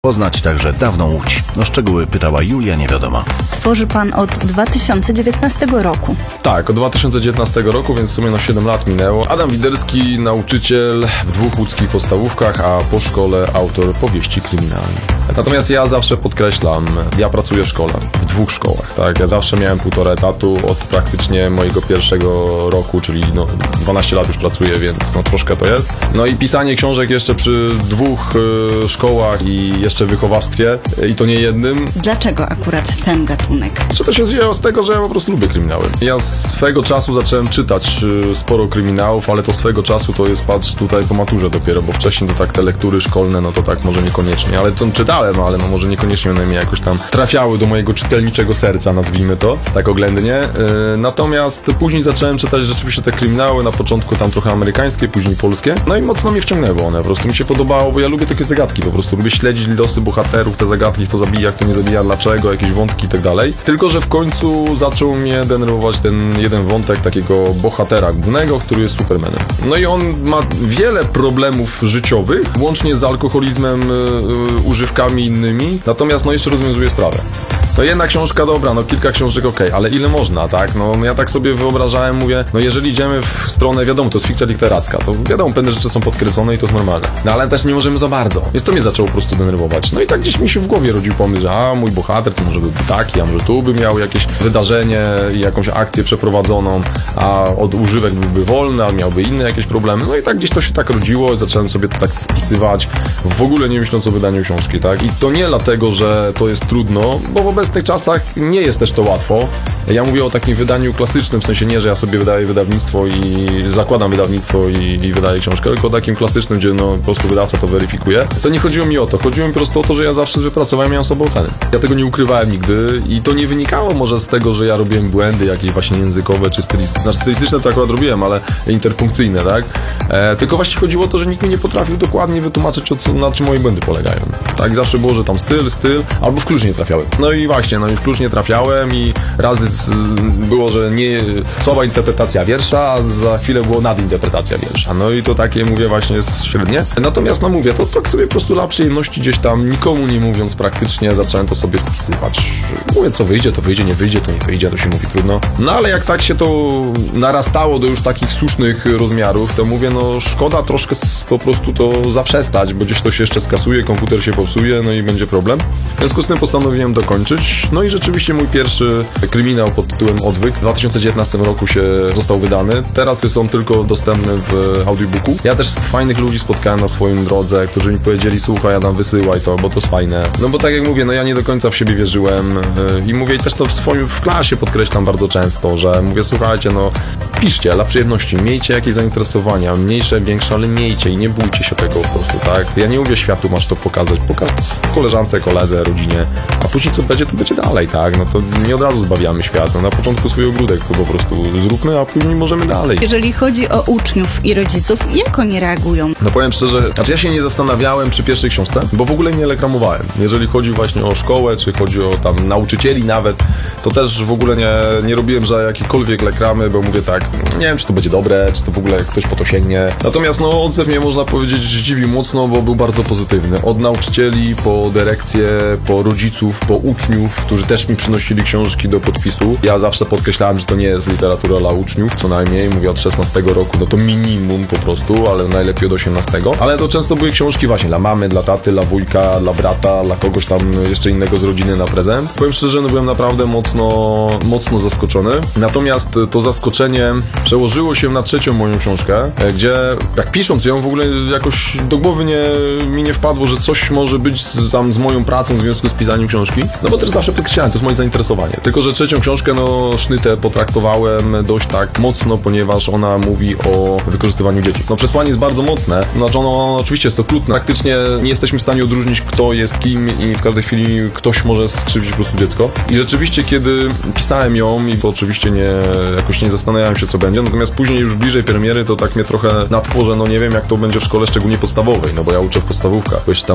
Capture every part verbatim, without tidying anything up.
Poznać także dawną Łódź. O szczegóły pytała Julia Niewiadoma. Tworzy pan od dwa tysiące dziewiętnastego roku. Tak, od dwa tysiące dziewiętnastego roku, więc w sumie no siedem lat minęło. Adam Widerski, nauczyciel w dwóch łódzkich podstawówkach, a po szkole autor powieści kryminalnych. Natomiast ja zawsze podkreślam, ja pracuję w szkole, w dwóch szkołach, tak? Ja zawsze miałem półtora etatu od praktycznie mojego pierwszego roku, czyli no dwanaście lat już pracuję, więc no troszkę to jest. No i pisanie książek jeszcze przy dwóch y, szkołach i jeszcze wychowawstwie, y, i to nie jednym. Dlaczego akurat ten gatunek? Czy to się wzięło z tego, że ja po prostu lubię kryminały. Ja swego czasu zacząłem czytać y, sporo kryminałów, ale to swego czasu to jest, patrz, tutaj po maturze dopiero, bo wcześniej to tak te lektury szkolne, no to tak może niekoniecznie, ale to czytałem, ale no może niekoniecznie one mi jakoś tam trafiały do mojego czytelniczego serca, nazwijmy to, tak oględnie. Yy, natomiast później zacząłem czytać rzeczywiście te kryminały, na początku tam trochę amerykańskie, później polskie, no i mocno mnie wciągnęły one, po prostu mi się podobało, bo ja lubię takie zagadki, po prostu lubię śledzić losy bohaterów, te zagadki, kto zabija, kto nie zabija, dlaczego, jakieś wątki i tak dalej. Tylko że w końcu zaczął mnie denerwować ten jeden wątek takiego bohatera głównego, który jest Supermanem. No i on ma wiele problemów życiowych, łącznie z alkoholizmem, yy, używkami innymi, natomiast no jeszcze rozwiązuje sprawę. No jedna książka dobra, no kilka książek okej, okay, ale ile można, tak? No ja tak sobie wyobrażałem, mówię, no jeżeli idziemy w stronę, wiadomo, to jest fikcja literacka, to wiadomo, pewne rzeczy są podkręcone i to jest normalne. No ale też nie możemy za bardzo. Więc to mnie zaczęło po prostu denerwować. No i tak gdzieś mi się w głowie rodził pomysł, że a, mój bohater to może by taki, a może tu by miał jakieś wydarzenie i jakąś akcję przeprowadzoną, a od używek byłby wolny, a miałby inne jakieś problemy. No i tak gdzieś to się tak rodziło, zacząłem sobie to tak spisywać, w ogóle nie myśląc o wydaniu książki, tak? I to nie dlatego, że to jest trudno, bo w obecnych czasach nie jest też to łatwo. Ja mówię o takim wydaniu klasycznym, w sensie nie, że ja sobie wydaję wydawnictwo i zakładam wydawnictwo i, i wydaję książkę, tylko o takim klasycznym, gdzie no po prostu wydawca to weryfikuje. To nie chodziło mi o to, chodziło mi po prostu o to, że ja zawsze z wypracowania miałem sobie oceny. Ja tego nie ukrywałem nigdy i to nie wynikało może z tego, że ja robiłem błędy jakieś właśnie językowe czy stylistyczne. Znaczy stylistyczne to akurat robiłem, ale interpunkcyjne, tak? E, tylko właśnie chodziło o to, że nikt mi nie potrafił dokładnie wytłumaczyć, o co, na czym moje błędy polegają. Tak zawsze było, że tam styl, styl, albo w klucz nie trafiałem. No i właśnie, no i w klucz nie trafiałem i razy z, było, że nie słaba interpretacja wiersza, a za chwilę było nadinterpretacja wiersza. No i to takie, mówię, właśnie jest średnie. Natomiast, no mówię, to tak sobie po prostu dla przyjemności gdzieś tam, nikomu nie mówiąc praktycznie, zacząłem to sobie spisywać. Mówię, co wyjdzie, to wyjdzie, nie wyjdzie, to nie wyjdzie, to się mówi trudno. No ale jak tak się to narastało do już takich słusznych rozmiarów, to mówię, no szkoda troszkę po prostu to zaprzestać, bo gdzieś to się jeszcze skasuje, komputer się popsuje, no i będzie problem. W związku z tym postanowiłem dokończyć. No i rzeczywiście mój pierwszy kryminał pod tytułem Odwyk w dwa tysiące dziewiętnastym roku się został wydany. Teraz jest on tylko dostępny w audiobooku. Ja też fajnych ludzi spotkałem na swoim drodze, którzy mi powiedzieli, słuchaj, Adam, wysyłaj to, bo to jest fajne. No bo tak jak mówię, no ja nie do końca w siebie wierzyłem i mówię też to w swoim, w klasie podkreślam bardzo często, że mówię, słuchajcie, no piszcie dla przyjemności, miejcie jakieś zainteresowania, mniejsze, większe, ale miejcie i nie bójcie się tego po prostu, tak? Ja nie mówię światu, masz to pokazać, pokaż koleżance, koledze, rodzinie, a później co będzie, to będzie dalej, tak? No to nie od razu zbawiamy świat, no na początku swój ogródek to po prostu zróbmy, a później możemy dalej. Jeżeli chodzi o uczniów i rodziców, jak oni reagują? No powiem szczerze, znaczy ja się nie zastanawiałem przy pierwszej książce, bo w ogóle nie reklamowałem. Jeżeli chodzi właśnie o szkołę, czy chodzi o tam nauczycieli nawet, to też w ogóle nie, nie robiłem że jakiekolwiek reklamy, bo mówię tak, nie wiem, czy to będzie dobre, czy to w ogóle ktoś po to sięgnie. Natomiast no odzew mnie, można powiedzieć, zdziwił mocno, bo był bardzo pozytywny. Od nauczycieli, po dyrekcję, po rodziców, po uczniów, którzy też mi przynosili książki do podpisu. Ja zawsze podkreślałem, że to nie jest literatura dla uczniów, co najmniej, mówię od szesnastego roku, no to minimum po prostu, ale najlepiej od osiemnastego. Ale to często były książki właśnie dla mamy, dla taty, dla wujka, dla brata, dla kogoś tam jeszcze innego z rodziny na prezent. Powiem szczerze, no byłem naprawdę mocno, mocno zaskoczony. Natomiast to zaskoczenie przełożyło się na trzecią moją książkę, gdzie jak pisząc ją w ogóle jakoś do głowy nie, mi nie wpadło, że coś może być z, tam z moją pracą w związku z pisaniem książki. No bo też zawsze podkreślałem, to jest moje zainteresowanie. Tylko że trzecią książkę, no sznytę potraktowałem dość tak mocno, ponieważ ona mówi o wykorzystywaniu dzieci. No przesłanie jest bardzo mocne, znaczy ono oczywiście jest okrutne. Praktycznie nie jesteśmy w stanie odróżnić, kto jest kim i w każdej chwili ktoś może skrzywdzić po prostu dziecko. I rzeczywiście, kiedy pisałem ją i to oczywiście nie, jakoś nie zastanawiałem się, co będzie, natomiast później już bliżej premiery to tak mnie trochę natchło, że no nie wiem, jak to będzie w szkole, szczególnie podstawowej, no bo ja uczę w podstawówkach, bo jeszcze tam w liceum,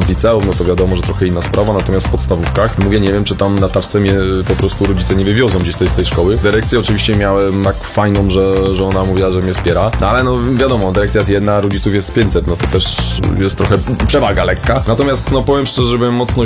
no to wiadomo, że trochę inna sprawa, natomiast w podstawówkach, mówię, nie wiem, czy tam na taczce mnie po prostu rodzice nie wywiozą gdzieś z tej szkoły. Dyrekcję oczywiście miałem tak fajną, że, że ona mówiła, że mnie wspiera, no ale no wiadomo, dyrekcja jest jedna, rodziców jest pięćset, no to też jest trochę przewaga lekka. Natomiast no powiem szczerze, że byłem mocno